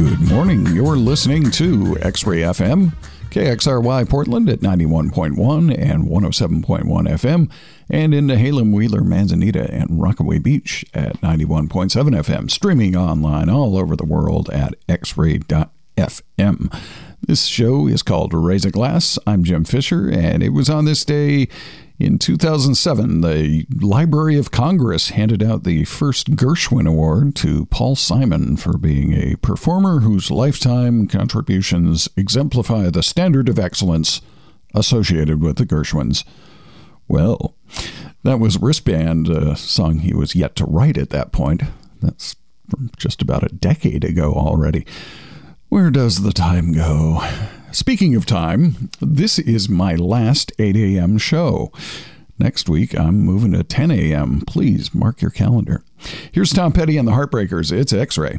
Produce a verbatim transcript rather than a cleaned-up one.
Good morning. You're listening to X-Ray F M, K X R Y Portland at ninety-one point one and one oh seven point one F M, and in Nehalem, Wheeler, Manzanita, and Rockaway Beach at ninety-one point seven F M, streaming online all over the world at x ray dot f m. This show is called Raise a Glass. I'm Jim Fisher, and it was on this day in two thousand seven, the Library of Congress handed out the first Gershwin Award to Paul Simon for being a performer whose lifetime contributions exemplify the standard of excellence associated with the Gershwins. Well, that was Wristband, a song he was yet to write at that point. That's from just about a decade ago already. Where does the time go? Speaking of time, this is my last eight a.m. show. Next week, I'm moving to ten a.m. Please mark your calendar. Here's Tom Petty and the Heartbreakers. It's X-Ray.